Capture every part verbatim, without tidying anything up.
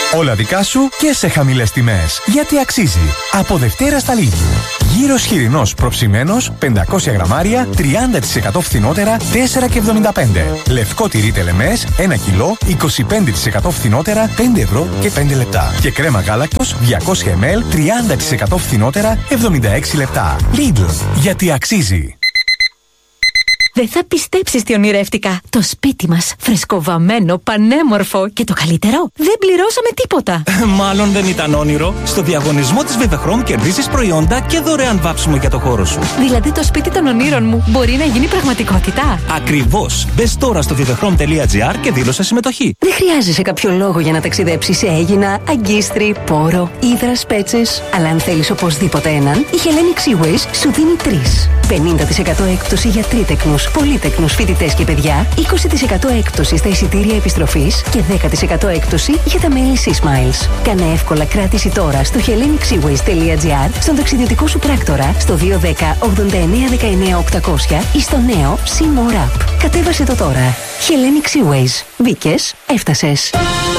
Όλα δικά σου και σε χαμηλές τιμές. Γιατί αξίζει. Από Δευτέρα στα Lidl. Γύρος χοιρινός προψημένος πεντακόσια γραμμάρια τριάντα τοις εκατό φθηνότερα τέσσερα και εβδομήντα πέντε. Λευκό τυρί τελεμές ένα κιλό είκοσι πέντε τοις εκατό φθηνότερα πέντε ευρώ και πέντε λεπτά. Και κρέμα γάλακτος διακόσια μιλιλίτρα τριάντα τοις εκατό φθηνότερα εβδομήντα έξι λεπτά. Lidl. Γιατί αξίζει. Δεν θα πιστέψεις τι ονειρεύτηκα. Το σπίτι μας, φρεσκοβαμμένο, πανέμορφο και το καλύτερο, δεν πληρώσαμε τίποτα. Μάλλον δεν ήταν όνειρο. Στο διαγωνισμό της Vivachrome κερδίζεις προϊόντα και δωρεάν βάψιμο για το χώρο σου. Δηλαδή το σπίτι των ονείρων μου μπορεί να γίνει πραγματικότητα. Ακριβώς. Μπες τώρα στο vivachrome τελεία gr και δήλωσε συμμετοχή. Δεν χρειάζεσαι κάποιο λόγο για να ταξιδέψεις σε Αίγινα, Αγκίστρι, Πόρο, Ύδρας, Πέτσες. Αλλά αν θέλεις οπωσδήποτε έναν, η Hellenic Seaways σου δίνει τρεις. πενήντα τοις εκατό έκπτωση για τρίτεκνους, πολύτεκνους φοιτητές και παιδιά, είκοσι τοις εκατό έκπτωση στα εισιτήρια επιστροφής και δέκα τοις εκατό έκπτωση για τα μέλη Seasmiles. Κάνε εύκολα κράτηση τώρα στο hellenic seaways τελεία gr, στον ταξιδιωτικό σου πράκτορα, στο δύο ένα μηδέν ογδόντα εννέα δεκαεννέα οκτακόσια ή στο νέο SeaMore App. Κατέβασε το τώρα. Hellenic Seaways. Μπήκες, έφτασες.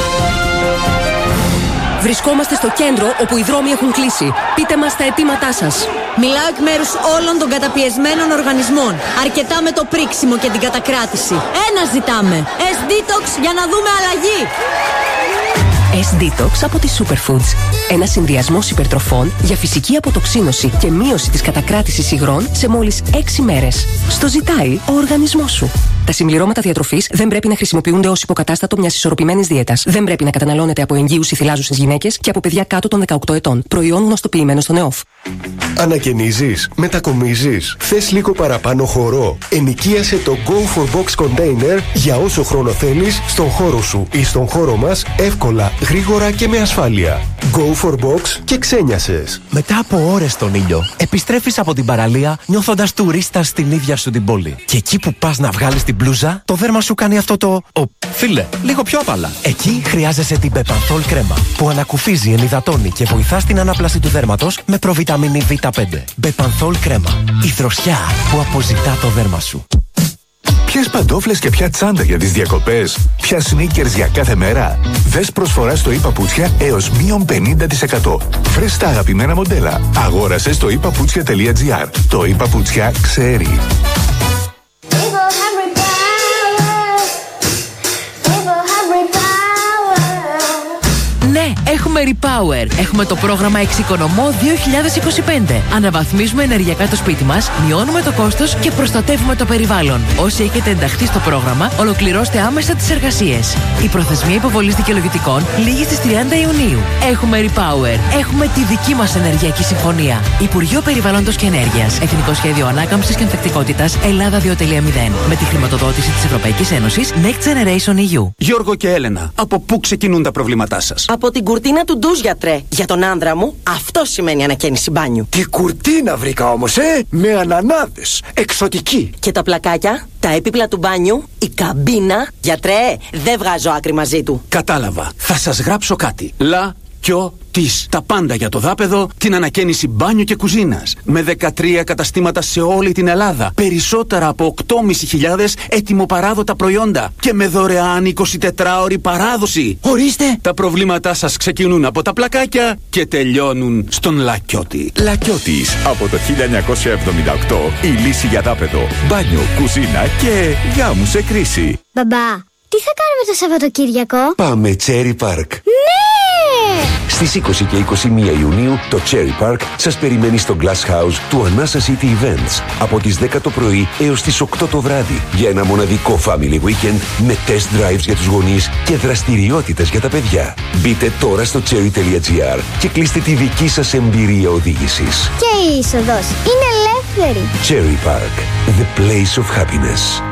Βρισκόμαστε στο κέντρο όπου οι δρόμοι έχουν κλείσει. Πείτε μας τα αιτήματά σας. Μιλάω εκ μέρους όλων των καταπιεσμένων οργανισμών. Αρκετά με το πρίξιμο και την κατακράτηση. Ένα ζητάμε. S-Detox για να δούμε αλλαγή. S-Detox από τις Superfoods. Ένα συνδυασμός υπερτροφών για φυσική αποτοξίνωση και μείωση της κατακράτησης υγρών σε μόλις έξι μέρες. Στο ζητάει ο οργανισμός σου. Τα συμπληρώματα διατροφής δεν πρέπει να χρησιμοποιούνται ως υποκατάστατο μιας ισορροπημένης δίαιτας. Δεν πρέπει να καταναλώνεται από εγγύους ή θυλάζουσες γυναίκες και από παιδιά κάτω των δεκαοκτώ ετών. Προϊόν γνωστοποιημένο στον ΕΟΦ. Ανακαινίζεις, μετακομίζεις, θες λίγο παραπάνω χώρο. Ενοικίασε το Go for Box Container για όσο χρόνο θέλεις στον χώρο σου ή στον χώρο μας εύκολα, γρήγορα και με ασφάλεια. Go for Box και ξένιασες. Μετά από ώρες στον ήλιο, επιστρέφεις από την παραλία νιώθοντας τουρίστα στην ίδια σου την πόλη. Και εκεί που πας να βγάλεις την μπλούζα, το δέρμα σου κάνει αυτό το. Ο, φίλε, λίγο πιο απαλά. Εκεί χρειάζεσαι την Bepanthol κρέμα, που ανακουφίζει, ενυδατώνει και βοηθά στην ανάπλαση του δέρματος με προβιταμίνη βι πέντε. Bepanthol κρέμα. Η δροσιά που αποζητά το δέρμα σου. Ποιες παντόφλες και ποια τσάντα για τις διακοπές, ποια sneakers για κάθε μέρα. Δες προσφορά στο iPaputsια έως μείον πενήντα τοις εκατό. Βρες τα αγαπημένα μοντέλα. Αγόρασε στο iPaputsια τελεία gr. Το iPaputsια ξέρει. Ναι, έχουμε Repower. Έχουμε το πρόγραμμα Εξοικονομώ δύο χιλιάδες είκοσι πέντε. Αναβαθμίζουμε ενεργειακά το σπίτι μας, μειώνουμε το κόστος και προστατεύουμε το περιβάλλον. Όσοι έχετε ενταχθεί στο πρόγραμμα, ολοκληρώστε άμεσα τις εργασίες. Η προθεσμία υποβολής δικαιολογητικών λήγει στις τριάντα Ιουνίου. Έχουμε Repower. Έχουμε τη δική μας ενεργειακή συμφωνία. Υπουργείο Περιβάλλοντος και Ενέργειας. Εθνικό Σχέδιο Ανάκαμψης και Ανθεκτικότητας Ελλάδα δύο κόμμα μηδέν. Με τη χρηματοδότηση της Ευρωπαϊκής Ένωσης Next Generation ι γιου. Γιώργο και Έλενα, από πού ξεκινούν τα προβλήματά σας? Από την κουρτίνα του ντουζ, γιατρέ. Για τον άνδρα μου, αυτό σημαίνει ανακαίνιση μπάνιου. Τι κουρτίνα βρήκα όμως, ε! Με ανανάδες. Εξωτική. Και τα πλακάκια, τα έπιπλα του μπάνιου, η καμπίνα. Γιατρέ, δεν βγάζω άκρη μαζί του. Κατάλαβα. Θα σας γράψω κάτι. Λα. Κιο της. Τα πάντα για το δάπεδο, την ανακαίνιση μπάνιου και κουζίνας. Με δεκατρία καταστήματα σε όλη την Ελλάδα. Περισσότερα από οκτώ χιλιάδες πεντακόσια έτοιμοπαράδοτα προϊόντα. Και με δωρεάν εικοσιτετράωρη παράδοση. Ορίστε! Τα προβλήματά σας ξεκινούν από τα πλακάκια και τελειώνουν στον Λακιώτη. Λακιώτης. Από το χίλια εννιακόσια εβδομήντα οκτώ η λύση για δάπεδο, μπάνιο, κουζίνα και γάμου σε κρίση. Μπαμπά, τι θα κάνουμε το Σαββατοκύριακο? Πάμε Cherry Park. Ναι! Στις είκοσι και είκοσι μία Ιουνίου το Cherry Park σας περιμένει στο Glass House του Anasa City Events από τις δέκα το πρωί έως τις οκτώ το βράδυ για ένα μοναδικό family weekend με test drives για τους γονείς και δραστηριότητες για τα παιδιά. Μπείτε τώρα στο cherry τελεία gr και κλείστε τη δική σας εμπειρία οδήγησης. Και η είσοδος είναι ελεύθερη. Cherry Park, the place of happiness.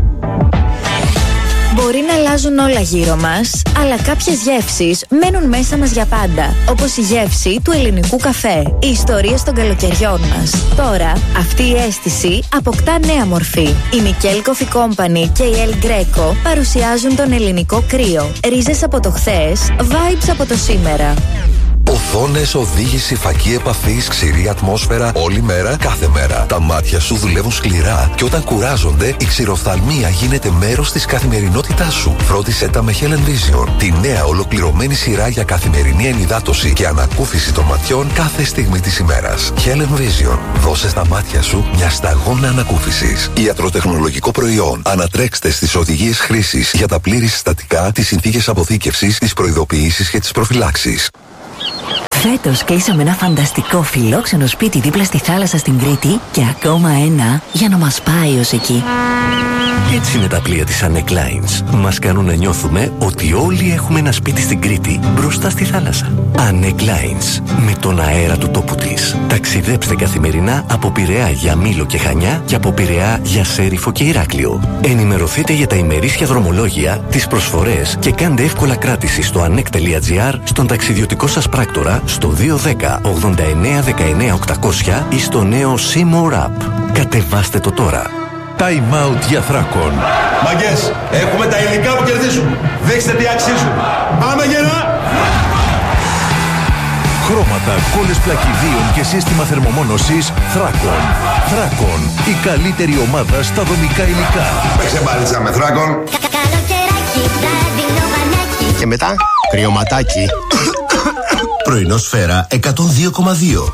Μπορεί να αλλάζουν όλα γύρω μας, αλλά κάποιες γεύσεις μένουν μέσα μας για πάντα. Όπως η γεύση του ελληνικού καφέ, οι ιστορίες των καλοκαιριών μας. Τώρα, αυτή η αίσθηση αποκτά νέα μορφή. Η Μικέλ Coffee Company και η El Greco παρουσιάζουν τον ελληνικό κρύο. Ρίζες από το χθες, vibes από το σήμερα. Οθόνες, οδήγηση, φακή επαφής, ξηρή ατμόσφαιρα, όλη μέρα, κάθε μέρα. Τα μάτια σου δουλεύουν σκληρά και όταν κουράζονται, η ξηροφθαλμία γίνεται μέρος της καθημερινότητάς σου. Φρόντισέ τα με Helen Vision, τη νέα ολοκληρωμένη σειρά για καθημερινή ενυδάτωση και ανακούφιση των ματιών κάθε στιγμή της ημέρας. Helen Vision. Δώσε στα μάτια σου μια σταγόνα ανακούφισης. Ιατροτεχνολογικό προϊόν. Ανατρέξτε στις οδηγίες χρήσης για τα πλήρη συστατικά, τις συνθήκες αποθήκευσης, τις προειδοποιήσεις και τις προφυλάξεις. Φέτος κλείσαμε ένα φανταστικό φιλόξενο σπίτι δίπλα στη θάλασσα στην Κρήτη και ακόμα ένα για να μας πάει ως εκεί. Έτσι είναι τα πλοία της Annec Lines. Μας κάνουν να νιώθουμε ότι όλοι έχουμε ένα σπίτι στην Κρήτη μπροστά στη θάλασσα. Annec Lines. Με τον αέρα του τόπου της. Ταξιδέψτε καθημερινά από Πειραιά για Μήλο και Χανιά και από Πειραιά για Σέριφο και Ηράκλειο. Ενημερωθείτε για τα ημερήσια δρομολόγια, τις προσφορές και κάντε εύκολα κράτηση στο ανεκ τελεία τζι άρ, στον ταξιδιωτικό σας πράκτορα, στο δύο δέκα ογδόντα εννέα δεκαεννέα οκτακόσια ή στο νέο Seymour App. Κατεβάστε το τώρα. Time out για Θράκον. Μαγκές, έχουμε τα υλικά που κερδίζουν. Δείξτε τι αξίζουν. Πάμε γερά! Χρώματα, κόλλες πλακιδίων και σύστημα θερμομόνωσης Θράκον. Θράκον, η καλύτερη ομάδα στα δομικά υλικά. Παίξε μπάλιτσα με Θράκον. Και μετά, κρυωματάκι. Πρωινό Σφαίρα εκατόν δύο κόμμα δύο.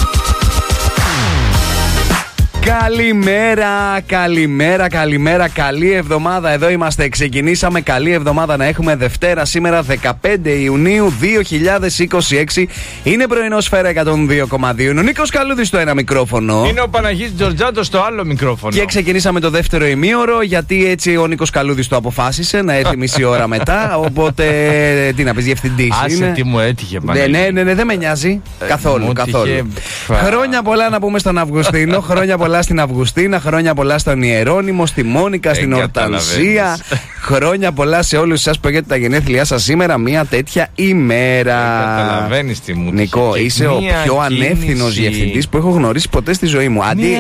Καλημέρα, καλημέρα, καλημέρα, καλή εβδομάδα. Εδώ είμαστε, ξεκινήσαμε. Καλή εβδομάδα να έχουμε. Δευτέρα σήμερα δεκαπέντε Ιουνίου δύο χιλιάδες είκοσι έξι. Είναι πρωινό Σφαίρα εκατόν δύο κόμμα δύο. Είναι ο Νίκος Καλούδης στο ένα μικρόφωνο. Είναι ο Παναγής Τζορτζάτος στο άλλο μικρόφωνο. Και ξεκινήσαμε το δεύτερο ημίωρο, γιατί έτσι ο Νίκος Καλούδης το αποφάσισε να έρθει μισή ώρα μετά. Οπότε τι να πεις, διευθυντής είναι. Άσε τι μου έτυχε, Παναγή. Ναι, ναι, ναι, ναι, δεν με νοιάζει καθόλου. καθόλου. Χρόνια πολλά να πούμε στον Αυγουστίνο. Χρόνια πολλά στην Αυγουστίνα, χρόνια πολλά στον Ιερώνυμο, στη Μόνικα, στην Ορτανσία. Χρόνια πολλά σε όλους εσάς που έχετε τα γενέθλιά σας σήμερα, μια τέτοια ημέρα. Καταλαβαίνεις τι μου. Νικό, είσαι ο πιο ανεύθυνος διευθυντής που έχω γνωρίσει ποτέ στη ζωή μου. Αντί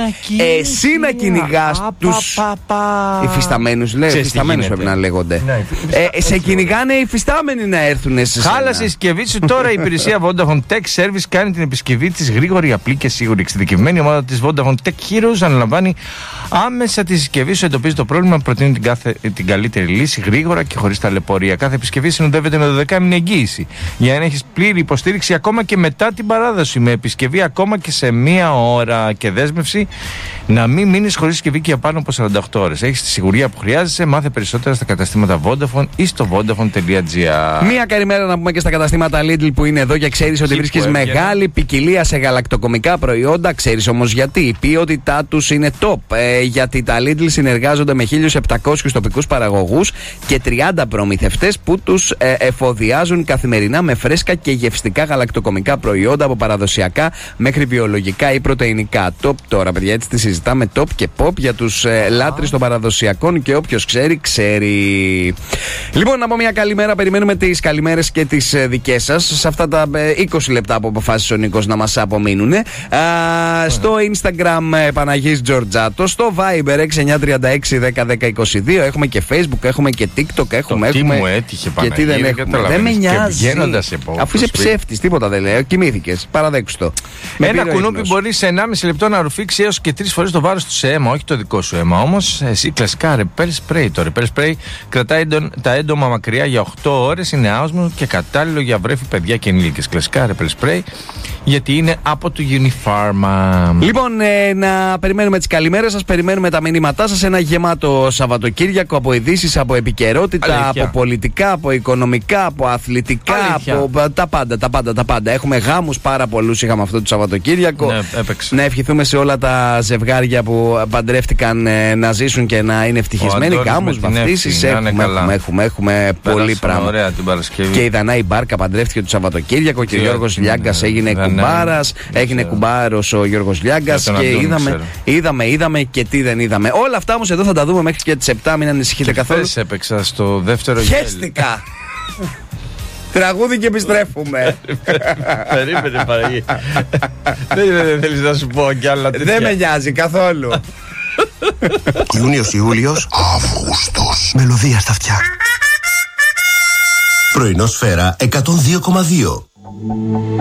εσύ να κυνηγάς τους υφισταμένους, λέω, υφισταμένους πρέπει να λέγονται. ε, σε κυνηγάνε οι υφιστάμενοι να έρθουν σε σένα. Χάλασε η συσκευή σου τώρα. Η υπηρεσία Vodafone Tech Service κάνει την επισκευή της γρήγορη, απλή και σίγουρη. Εξειδικευμένη ομάδα της Vodafone Tech Heroes αναλαμβάνει άμεσα τη συσκευή σου, εντοπίζει το πρόβλημα, προτείνει την, κάθε, την καλύτερη λύση γρήγορα και χωρίς ταλαιπωρία. Κάθε επισκευή συνοδεύεται με δωδεκάμηνη εγγύηση για να έχεις πλήρη υποστήριξη ακόμα και μετά την παράδοση. Με επισκευή ακόμα και σε μία ώρα και δέσμευση να μην μείνεις χωρίς συσκευή και για πάνω από σαράντα οκτώ ώρες. Έχεις τη σιγουριά που χρειάζεσαι. Μάθε περισσότερα στα καταστήματα Vodafone ή στο vodafone τελεία gr. Μία καλημέρα να πούμε και στα καταστήματα Lidl που είναι εδώ και ξέρεις ότι βρίσκεις μεγάλη ποικιλία σε γαλακτοκομικά προϊόντα. Ξέρεις όμως γιατί. Η ποιότητά τους είναι top. Ε, γιατί τα Lidl συνεργάζονται με χίλιους επτακόσιους τοπικούς παραγωγούς και τριάντα προμηθευτές που τους ε, εφοδιάζουν καθημερινά με φρέσκα και γευστικά γαλακτοκομικά προϊόντα από παραδοσιακά μέχρι βιολογικά ή πρωτεϊνικά. Top τώρα, παιδιά, έτσι τη συζητάμε top και pop για τους ε, λάτρεις των παραδοσιακών και όποιος ξέρει, ξέρει. Λοιπόν, να πω μια καλημέρα. Περιμένουμε τις καλημέρες και τις ε, δικές σας σε αυτά τα ε, είκοσι λεπτά που αποφάσισε ο Νίκος να μας απομείνουν. Ε, στο Instagram ε, Παναγής Τζορτζάτο, στο Viber έξι εννιά τρία έξι δέκα δέκα είκοσι δύο. Έχουμε και Facebook, έχουμε και TikTok. Έχουμε, το έχουμε... τι μου έτυχε, Παναγή, γιατί δεν έχουμε. Δεν με νοιάζει. Αφού είσαι ψεύτης, τίποτα δεν λέω. Κοιμήθηκες. Παραδέξου το. Ένα κουνούπι μπορεί σε ενάμιση λεπτό να ρουφήξει έως και τρεις φορές το βάρος του σε αίμα, όχι το δικό σου αίμα. Όμως, εσύ κλασικά ρεπέλ σπρέι. Το ρεπέλ σπρέι κρατάει τα έντομα μακριά για οκτώ ώρες, είναι άοσμο και κατάλληλο για βρέφη, παιδιά και ενήλικες. Κλασικά ρεπέλ σπρέι, γιατί είναι από το Unifarma. Λοιπόν, ε, να περιμένουμε τις καλημέρες σας, περιμένουμε τα μηνύματά σας. Ένα γεμάτο Σαββατοκύριακο από ειδήσεις, από επικαιρότητα, Αλήθεια. από πολιτικά, από οικονομικά, από αθλητικά, Αλήθεια. από τα πάντα, τα πάντα, τα πάντα. Έχουμε γάμους πάρα πολλούς, είχαμε αυτό το Σαββατοκύριακο. Ναι, έπαιξε. Να ευχηθούμε σε όλα τα ζευγάρια που παντρεύτηκαν ε, να ζήσουν και να είναι ευτυχισμένοι. Γάμους, βαφτίσεις, έχουμε, έχουμε, έχουμε, έχουμε πολύ πράγμα. Ωραία την Παρασκευή. Και η Δανάη Μπάρκα παντρεύτηκε το Σαββατοκύριακο και ο Γιώργος Λιάγκας έγινε κουμπάρας. Έγινε κουμπάρος ο Γιώργος Λιάγκας και είδαμε, είδαμε, είδαμε και τι δεν είδαμε. Όλα αυτά όμως εδώ θα τα δούμε μέχρι και τις επτά, μην ανησυχείτε καθόλου. Χθες έπαιξα στο δεύτερο γέλιο. Χαίστηκα! Τραγούδι και επιστρέφουμε. Περίμενε, Παναγή. Δεν θέλεις να σου πω κι άλλα τέτοια. Δεν με νοιάζει καθόλου. Ιούνιος, Ιούλιος, Αύγουστος. Μελωδία στα αυτιά. Πρωινό Σφαίρα εκατόν δύο κόμμα δύο.